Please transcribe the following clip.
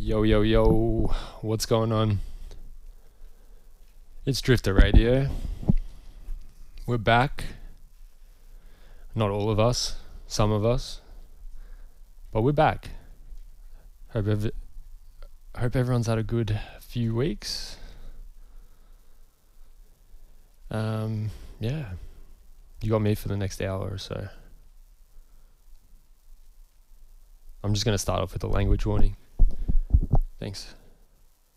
Yo, yo, yo, what's going on? It's Drifter Radio. We're back. Not all of us, some of us, but we're back. Hope everyone's had a good few weeks. Yeah, you got me for the next hour or so. I'm just going to start off with a language warning. Thanks.